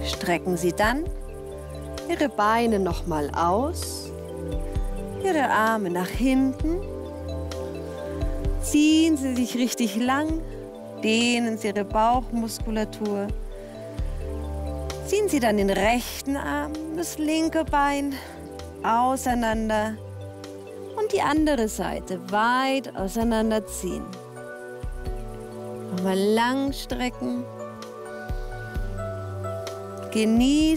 Strecken Sie dann Ihre Beine nochmal aus, Ihre Arme nach hinten. Ziehen Sie sich richtig lang, dehnen Sie Ihre Bauchmuskulatur. Ziehen Sie dann den rechten Arm, das linke Bein auseinander und die andere Seite weit auseinanderziehen. Nochmal lang strecken. Genießen